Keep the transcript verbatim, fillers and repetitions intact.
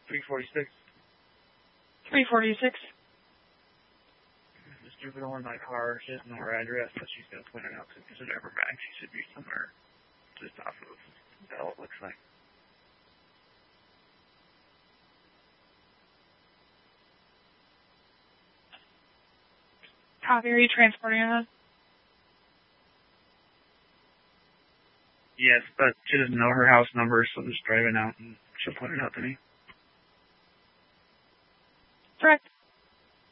three forty-six. three forty-six. This juvenile in my car. She doesn't know her address, but she's going to point it out to me. She's in her bag. She should be somewhere just off of Bell, it looks like. Copy, are you transporting her? Yes, but she doesn't know her house number, so I'm just driving out and she'll point it out to me.